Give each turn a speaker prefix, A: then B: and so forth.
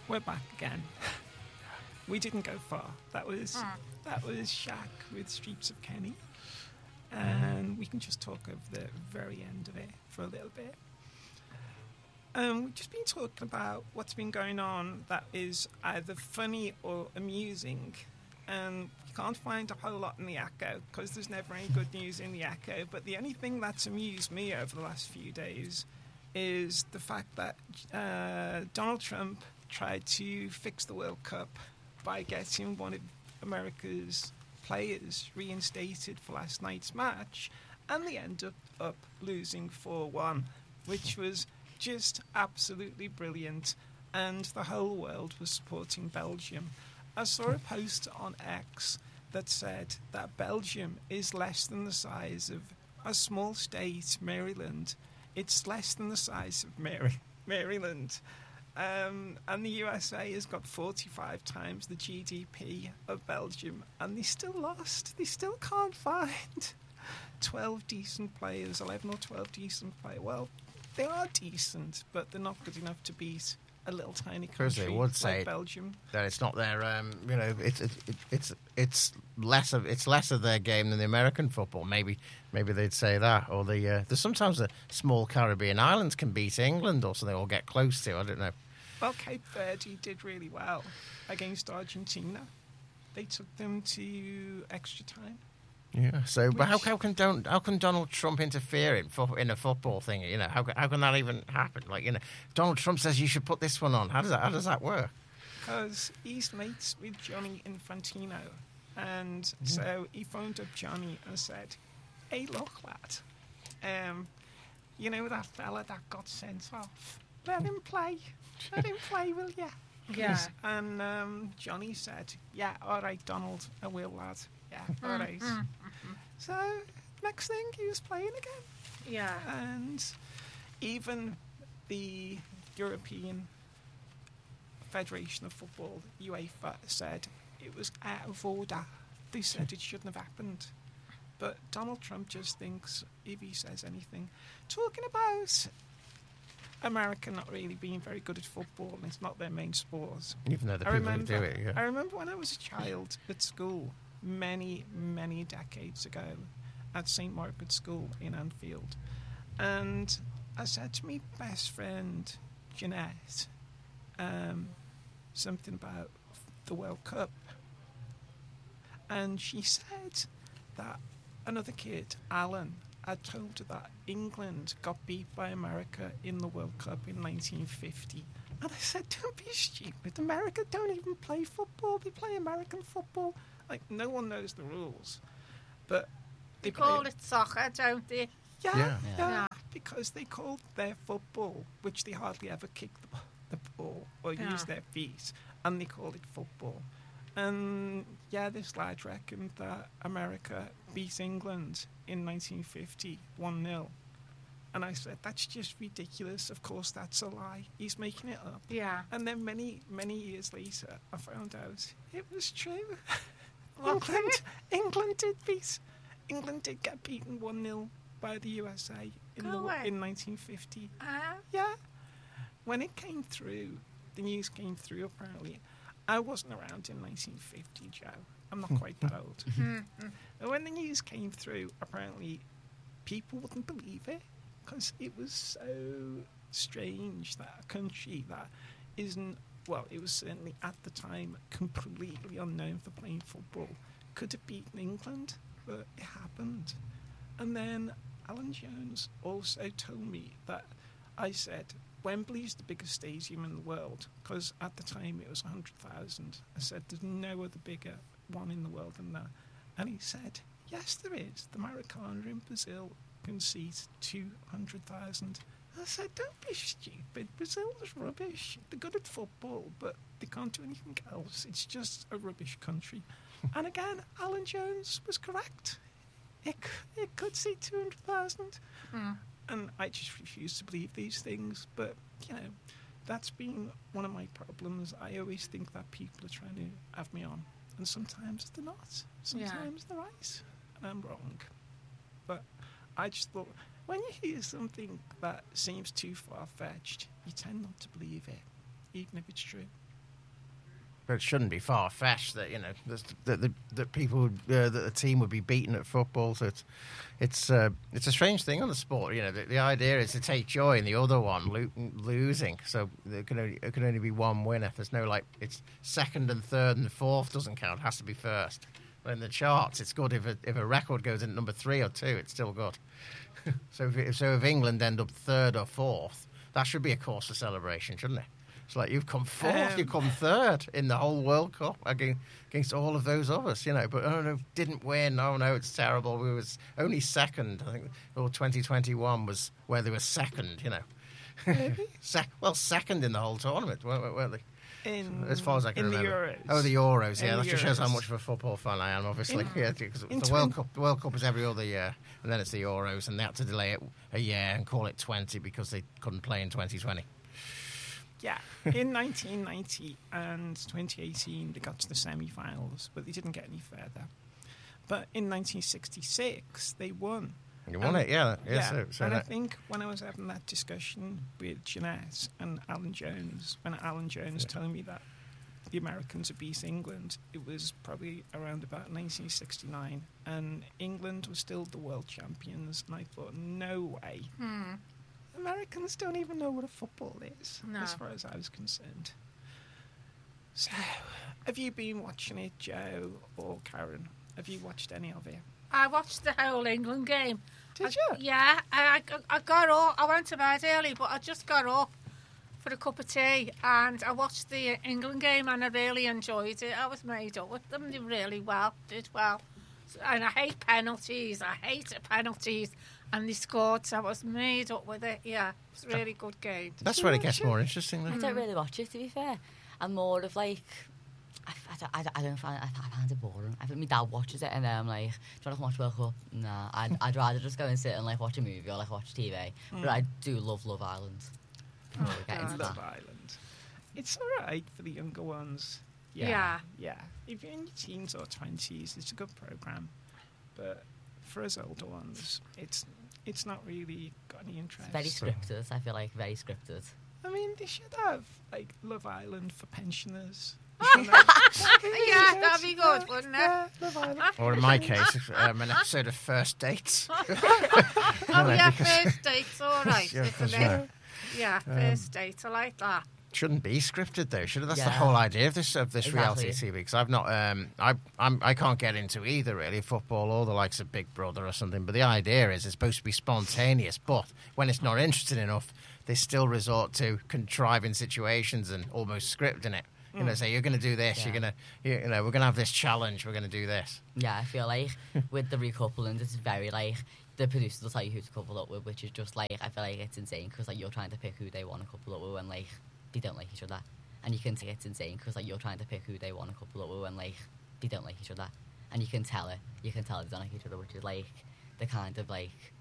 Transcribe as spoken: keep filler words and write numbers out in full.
A: we're back again. We didn't go far. That was mm. that was Shaq with Streets of Kenny. And we can just talk over the very end of it for a little bit. Um, we've just been talking about what's been going on that is either funny or amusing. And you can't find a whole lot in the Echo because there's never any good news in the Echo. But the only thing that's amused me over the last few days is the fact that uh, Donald Trump tried to fix the World Cup by getting one of America's players reinstated for last night's match, and they ended up losing four one, which was just absolutely brilliant, and the whole world was supporting Belgium. I saw a post on X that said that Belgium is less than the size of a small state, Maryland. It's less than the size of Mary- Maryland. Um, and the U S A has got forty-five times the G D P of Belgium, and they still lost. They still can't find twelve decent players, eleven or twelve decent players. Well, they are decent, but they're not good enough to beat a little tiny country
B: they would
A: like
B: say
A: Belgium.
B: That it's not their, um, you know, it's it, it, it's it's less of it's less of their game than the American football. Maybe maybe they'd say that, or the uh, there's sometimes the small Caribbean islands can beat England or something, or get close to. I don't know.
A: Well, Cape Verde did really well against Argentina. They took them to extra time.
B: Yeah. So, but how, how can don't how can Donald Trump interfere in fo- in a football thing? You know, how how can that even happen? Like, you know, Donald Trump says you should put this one on. How does that how does that work?
A: Because he's mates with Gianni Infantino, and mm. so he phoned up Johnny and said, "Hey, look, lad, um, you know that fella that got sent off? Let him play. Let him play, will ya?"
C: Yeah.
A: And um, Johnny said, "Yeah, all right, Donald, I will, lad. Yeah, all right."
C: Mm-hmm.
A: So, next thing, he was playing again.
C: Yeah.
A: And even the European Federation of Football, UEFA, said it was out of order. They said it shouldn't have happened. But Donald Trump just thinks if he says anything. Talking about America not really being very good at football, and it's not their main sport.
B: Even though the
A: I
B: people
A: remember,
B: who do it, yeah.
A: I remember when I was a child at school, many, many decades ago, at Saint Margaret's School in Anfield, and I said to my best friend, Jeanette, um, something about the World Cup, and she said that another kid, Alan, I told her that England got beat by America in the World Cup in nineteen fifty. And I said, don't be stupid. America don't even play football. They play American football. Like, no one knows the rules. But
C: they, they
A: call
C: it soccer, don't they?
A: Yeah,
B: yeah.
A: yeah.
C: yeah.
A: Because they called their football, which they hardly ever kick the, the ball or
C: yeah.
A: use their feet, and they called it football. And yeah, this lad reckoned that America beat England in nineteen fifty, one nil. And I said, that's just ridiculous. Of course, that's a lie. He's making it up.
C: Yeah.
A: And then many, many years later, I found out it was true.
C: What?
A: England, England did beat. England did get beaten one nil by the U S A in,
C: Go
A: the,
C: away.
A: in nineteen fifty.
C: Uh,
A: Yeah. When it came through, the news came through, apparently. I wasn't around in nineteen fifty, Joe. I'm not quite that old. But when the news came through, apparently people wouldn't believe it because it was so strange that a country that isn't, well, it was certainly at the time completely unknown for playing football, could have beaten England, but it happened. And then Alan Jones also told me that I said, Wembley's the biggest stadium in the world, because at the time it was one hundred thousand. I said, there's no other bigger one in the world than that. And he said, yes, there is. The Maracanã in Brazil can seat two hundred thousand. I said, don't be stupid. Brazil's rubbish. They're good at football, but they can't do anything else. It's just a rubbish country. And again, Alan Jones was correct. It, it could seat two hundred thousand.
C: mm.
A: And I just refuse to believe these things. But, you know, that's been one of my problems. I always think that people are trying to have me on. And sometimes they're not. Sometimes yeah. they're right. And I'm wrong. But I just thought, when you hear something that seems too far-fetched, you tend not to believe it, even if it's true.
B: but it shouldn't be far fetched that you know there's- that the that people would, uh, that the team would be beaten at football. So it's it's uh, it's a strange thing on the sport. You know, the, the idea is to take joy in the other one lo- losing. So there can only it can only be one winner. There's no like it's second and third and fourth doesn't count. It has to be first. But in the charts, it's good if a, if a record goes in at number three or two, it's still good. so if it- so if England end up third or fourth, that should be a cause for celebration, shouldn't it? It's like you've come fourth,
A: Um,
B: you've come third in the whole World Cup against, against all of those others, you know. But oh no, didn't win. Oh no, it's terrible. We was only second. I think. Or twenty twenty-one was where they were second, you know.
A: Maybe?
B: Se- well, second in the whole tournament, weren't, weren't they?
A: In,
B: As far as I can
A: in
B: remember.
A: the Euros.
B: Oh, the Euros. Yeah,
A: In
B: that
A: the
B: just shows how
A: Euros.
B: much of a football fan I am. Obviously,
A: In-
B: yeah, because
A: in
B: the World
A: twen-
B: Cup, the World Cup is every other year, and then it's the Euros, and they had to delay it a year and call it twenty because they couldn't play in twenty twenty.
A: Yeah, in nineteen ninety and twenty eighteen, they got to the semi-finals, but they didn't get any further. But in nineteen sixty-six, they won.
B: You won
A: Um,
B: it, yeah. yeah,
A: Yeah,
B: so, so
A: and I
B: that-
A: think when I was having that discussion with Jeanette and Alan Jones, when Alan Jones
B: Yeah.
A: telling me that the Americans had beat England, it was probably around about nineteen sixty-nine, and England was still the world champions, and I thought, no way.
C: Hmm.
A: Americans don't even know what a football is,
C: No.
A: as far as I was concerned. So, have you been watching it, Joe or Karen? Have you watched any of it?
C: I watched the whole England game.
A: Did
C: I-
A: you?
C: Yeah, I, I, I got up. I went to bed early, but I just got up for a cup of tea and I watched the England game and I really enjoyed it. I was made up with them. They did really well, did well. And I hate penalties. I hate penalties. And they scored, so I was made up with it. Yeah, it's a really good game.
B: That's
A: you
B: where it
A: watch
B: gets
A: it?
B: more interesting.
D: I
B: Then.
D: don't really watch it, to be fair. I'm more of like, I, I, don't- I, don't- I don't find I, I find it boring. I think my dad watches it and then I'm like, do you want to watch World Cup? Nah, I'd, I'd rather just go and sit and like watch a movie or like watch T V.
A: Mm.
D: But I do love Love Island.
C: Oh,
D: We'll get into
C: God.
A: Love
D: that.
A: Island. It's all right for the younger ones. Yeah,
C: Yeah.
A: yeah. If you're in your teens or twenties, it's a good program. But for us older ones, it's it's not really got any interest.
D: It's very scripted. I feel like very scripted.
A: I mean, they should have like Love Island for pensioners.
C: Yeah, that'd be good, wouldn't it?
A: Yeah, Love Island.
B: Or in my case, um, an episode of First Dates.
C: Oh,
B: know,
C: yeah,
B: because-
C: first date's all right,
B: Yeah,
C: isn't
B: because,
C: it?
B: you know,
C: Yeah, first date, I like that.
B: shouldn't be scripted though, should it? That's the
D: Yeah.
B: whole idea of this of this reality
D: Exactly.
B: T V. Because I've not, um, I I'm, I can't get into either really football or the likes of Big Brother or something. But the idea is it's supposed to be spontaneous. But when it's not interesting enough, they still resort to contriving situations and almost scripting it. You know, say you're going to do this.
D: Yeah.
B: You're going to, you, you know, we're going to have this challenge. We're going to do this.
D: Yeah, I feel like with the recoupling, it's very like the producers will tell you who to couple up with, which is just like I feel like it's insane because like you're trying to pick who they want to couple up with when like they don't like each other, and you can see it's insane because like you're trying to pick who they want to couple up with when like they don't like each other, and you can tell it. You can tell they don't like each other, which is like the kind of like